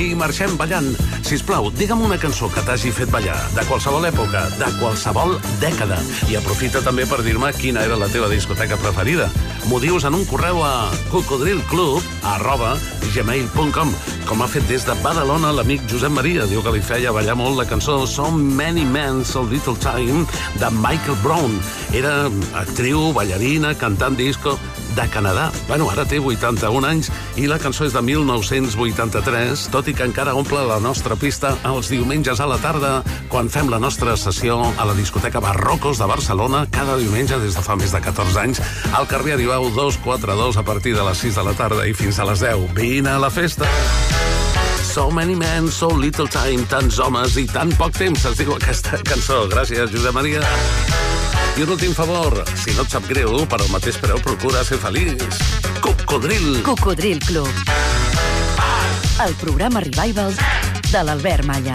I marxem ballant. Sisplau, digue'm una cançó que t'hagi fet ballar, de qualsevol època, de qualsevol dècada. I aprofita també per dir-me quina era la teva discoteca preferida. M'ho dius en un correu a cocodrilclub@gmail.com, com ha fet des de Badalona l'amic Josep Maria. Diu que li feia ballar molt la cançó So Many Men, So Little Time, de Michael Brown. Era actriu, ballarina, cantant disco de Canadà. Bueno, ara té 81 anys i la cançó és de 1983, tot i que encara omple la nostra pista els diumenges a la tarda, quan fem la nostra sessió a la discoteca Barrocos de Barcelona, cada diumenge des de fa més de 14 anys, al carrer Aribau 242 a partir de les 6 de la tarda i fins a les 10. Vine a la festa! So Many Men, So Little Time, tants homes i tan poc temps, es diu aquesta cançó. Gràcies, Josep Maria. I un últim favor, si no et sap greu, per al mateix preu procura ser feliç. Cocodril. Cocodril Club. El programa Revival de l'Albert Malla.